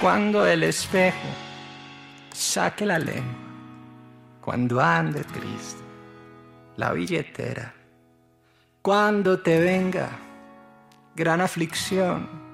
Cuando el espejo saque la lengua, cuando ande triste, la billetera, cuando te venga gran aflicción,